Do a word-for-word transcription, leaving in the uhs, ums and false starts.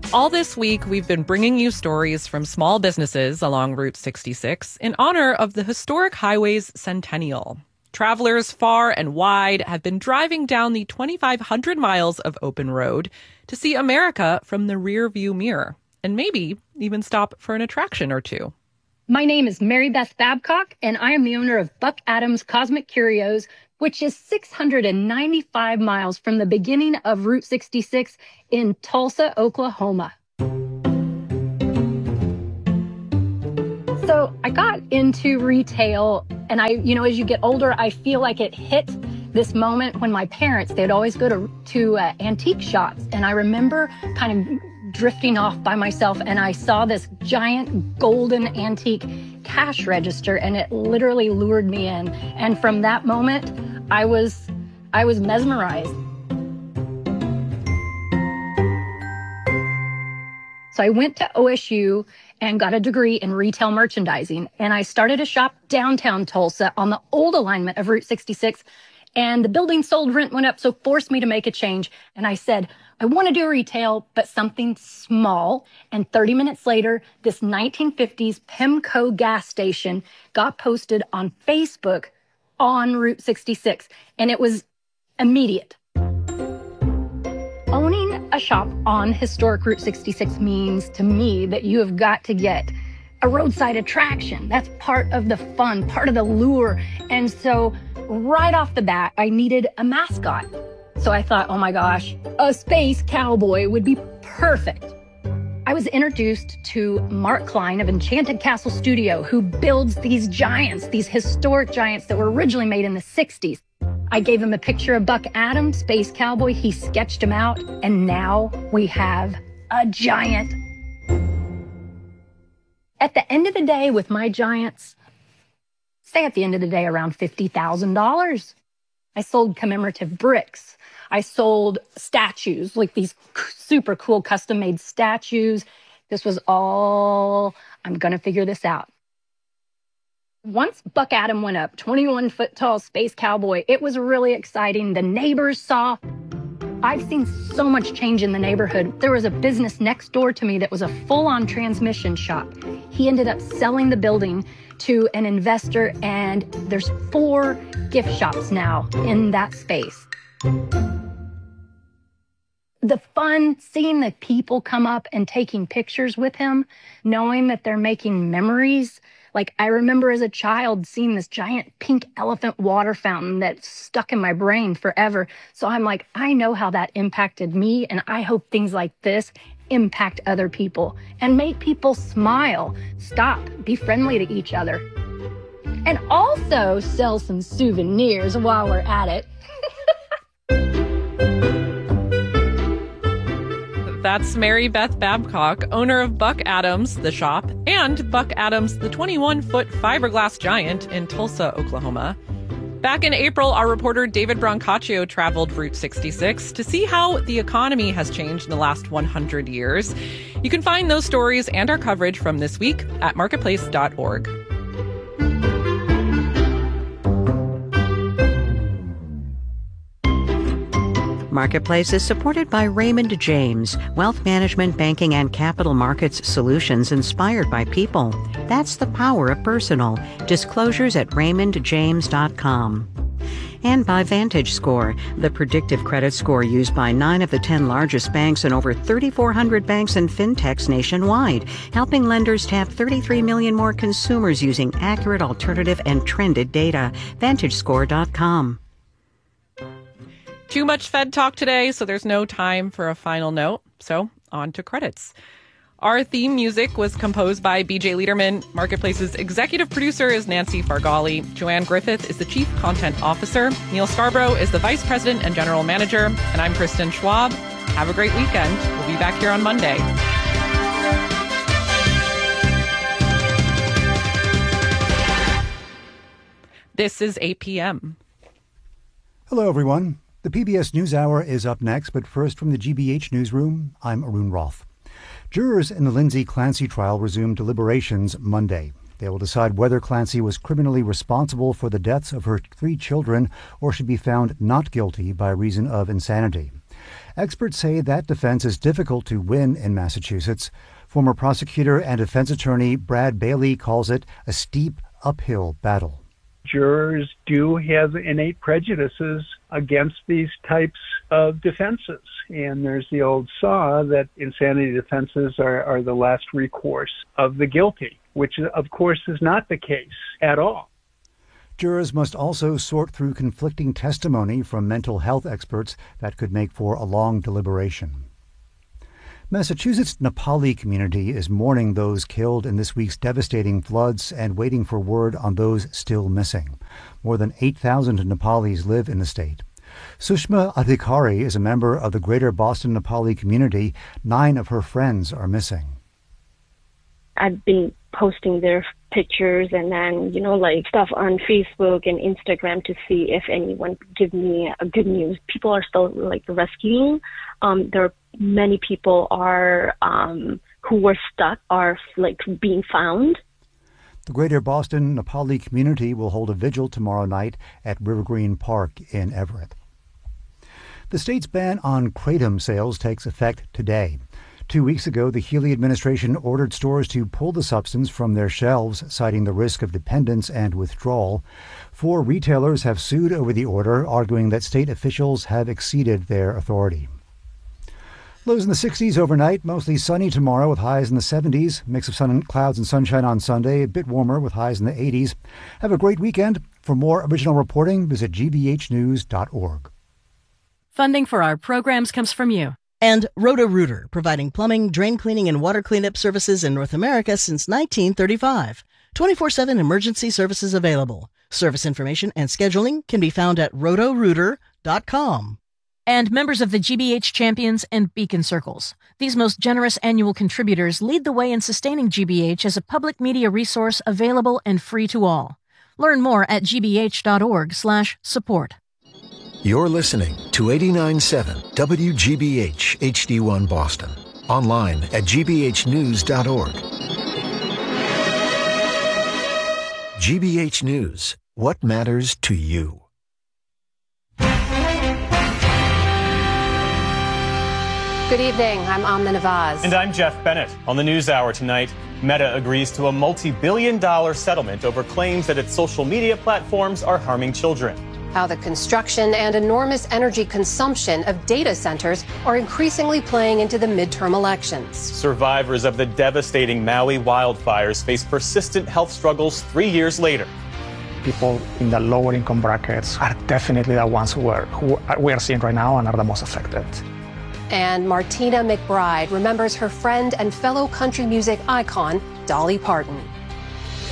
All this week, we've been bringing you stories from small businesses along Route sixty-six in honor of the historic highway's centennial. Travelers far and wide have been driving down the twenty-five hundred miles of open road to see America from the rearview mirror, and maybe even stop for an attraction or two. My name is Mary Beth Babcock, and I am the owner of Buck Adams Cosmic Curios, which is six hundred ninety-five miles from the beginning of Route sixty-six in Tulsa, Oklahoma. So I got into retail, and I, you know, as you get older, I feel like it hit this moment when my parents, they'd always go to, to uh, antique shops. And I remember kind of drifting off by myself, and I saw this giant golden antique cash register, and it literally lured me in. And from that moment, I was, I was mesmerized. So I went to O S U and got a degree in retail merchandising, and I started a shop downtown Tulsa on the old alignment of Route sixty-six, and the building sold, rent went up, so forced me to make a change. And I said, I want to do retail, but something small. And thirty minutes later, this nineteen fifties Pimco gas station got posted on Facebook on Route sixty-six, and it was immediate. Owning a shop on historic Route sixty-six means to me that you have got to get a roadside attraction. That's part of the fun, part of the lure. And so right off the bat, I needed a mascot. So I thought, oh my gosh, a space cowboy would be perfect. I was introduced to Mark Klein of Enchanted Castle Studio, who builds these giants, these historic giants that were originally made in the sixties. I gave him a picture of Buck Adams, Space Cowboy. He sketched him out, and now we have a giant. At the end of the day, with my giants, say at the end of the day, around fifty thousand dollars. I sold commemorative bricks. I sold statues, like these super cool custom-made statues. This was all, I'm going to figure this out. Once Buck Adam went up, twenty-one foot tall space cowboy, it was really exciting. The neighbors saw. I've seen so much change in the neighborhood. There was a business next door to me that was a full-on transmission shop. He ended up selling the building to an investor, and there's four gift shops now in that space. The fun, seeing the people come up and taking pictures with him, knowing that they're making memories. Like, I remember as a child seeing this giant pink elephant water fountain that stuck in my brain forever. So I'm like, I know how that impacted me, and I hope things like this impact other people and make people smile, stop, be friendly to each other. And also sell some souvenirs while we're at it. That's Mary Beth Babcock, owner of Buck Adams, the shop, and Buck Adams, the twenty-one foot fiberglass giant in Tulsa, Oklahoma. Back in April, our reporter David Brancaccio traveled Route sixty-six to see how the economy has changed in the last one hundred years. You can find those stories and our coverage from this week at marketplace dot org. Marketplace is supported by Raymond James, wealth management, banking, and capital markets solutions inspired by people. That's the power of personal. Disclosures at raymond james dot com. And by VantageScore, the predictive credit score used by nine of the ten largest banks and over thirty-four hundred banks and fintechs nationwide, helping lenders tap thirty-three million more consumers using accurate, alternative, and trended data. vantage score dot com. Too much Fed talk today, so there's no time for a final note. So on to credits. Our theme music was composed by B J Liederman. Marketplace's executive producer is Nancy Fargali. Joanne Griffith is the chief content officer. Neil Scarborough is the vice president and general manager. And I'm Kristen Schwab. Have a great weekend. We'll be back here on Monday. This is eight p.m. Hello, everyone. The P B S NewsHour is up next, but first from the G B H newsroom, I'm Arun Roth. Jurors in the Lindsay Clancy trial resume deliberations Monday. They will decide whether Clancy was criminally responsible for the deaths of her three children or should be found not guilty by reason of insanity. Experts say that defense is difficult to win in Massachusetts. Former prosecutor and defense attorney Brad Bailey calls it a steep uphill battle. Jurors do have innate prejudices against these types of defenses. And there's the old saw that insanity defenses are, are the last recourse of the guilty, which of course is not the case at all. Jurors must also sort through conflicting testimony from mental health experts that could make for a long deliberation. Massachusetts' Nepali community is mourning those killed in this week's devastating floods and waiting for word on those still missing. More than eight thousand Nepalis live in the state. Sushma Adhikari is a member of the Greater Boston Nepali community. Nine of her friends are missing. I've been posting their pictures and then, you know, like stuff on Facebook and Instagram to see if anyone give me a good news. People are still like rescuing. Um, there are many people are um, who were stuck are like being found. The Greater Boston Nepali community will hold a vigil tomorrow night at River Green Park in Everett. The state's ban on kratom sales takes effect today. Two weeks ago, the Healey administration ordered stores to pull the substance from their shelves, citing the risk of dependence and withdrawal. Four retailers have sued over the order, arguing that state officials have exceeded their authority. Lows in the sixties overnight, mostly sunny tomorrow with highs in the seventies. Mix of sun and clouds and sunshine on Sunday, a bit warmer with highs in the eighties. Have a great weekend. For more original reporting, visit g b h news dot org. Funding for our programs comes from you. And Roto-Rooter, providing plumbing, drain cleaning, and water cleanup services in North America since nineteen thirty-five. twenty-four seven emergency services available. Service information and scheduling can be found at roto rooter dot com. And members of the G B H Champions and Beacon Circles. These most generous annual contributors lead the way in sustaining G B H as a public media resource available and free to all. Learn more at g b h dot org slash support. You're listening to eighty-nine point seven W G B H H D one Boston. Online at g b h news dot org. G B H News. What matters to you? Good evening. I'm Amna Nawaz. And I'm Jeff Bennett. On the NewsHour tonight, Meta agrees to a multi-billion dollar settlement over claims that its social media platforms are harming children. How the construction and enormous energy consumption of data centers are increasingly playing into the midterm elections. Survivors of the devastating Maui wildfires face persistent health struggles three years later. People in the lower income brackets are definitely the ones who are, who we are seeing right now and are the most affected. And Martina McBride remembers her friend and fellow country music icon, Dolly Parton.